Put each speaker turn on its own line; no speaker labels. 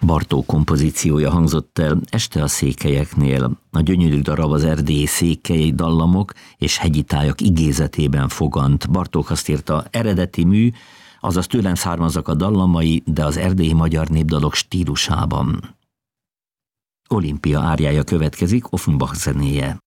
Bartók kompozíciója hangzott el este a Székelyeknél. A gyönyörű darab az erdélyi székely dallamok és hegyi tájak igézetében fogant. Bartók azt írta, eredeti mű, azaz tőlem származnak a dallamai, de az erdélyi magyar népdalok stílusában. Olimpia áriája következik, Offenbach zenéje.